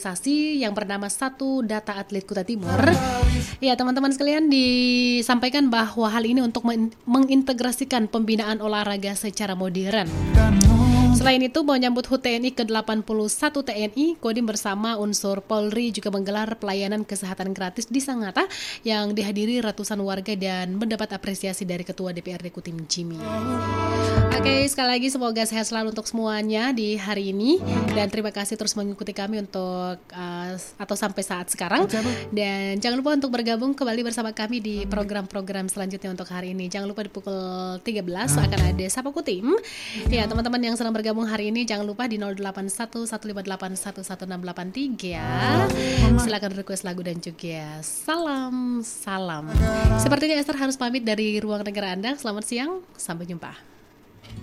organisasi yang bernama Satu Data Atlet Kuta Timur. Ya, teman-teman sekalian, disampaikan bahwa hal ini untuk mengintegrasikan pembinaan olahraga secara modern. Selain itu, menyambut HUT TNI ke-81 TNI, Kodim bersama unsur Polri juga menggelar pelayanan kesehatan gratis di Sangatta yang dihadiri ratusan warga dan mendapat apresiasi dari Ketua DPRD Kutim Jimmy. Oke, sekali lagi semoga sehat selalu untuk semuanya di hari ini, dan terima kasih terus mengikuti kami untuk atau sampai saat sekarang. Dan jangan lupa untuk bergabung kembali bersama kami di program-program selanjutnya untuk hari ini. Jangan lupa di pukul 13 akan ada Sapa Kutim. Ya, teman-teman yang sedang bergabung hari ini jangan lupa di 0811581163 ya. Silakan request lagu dan juga salam. Sepertinya Esther harus pamit dari ruang negara Anda. Selamat siang, sampai jumpa.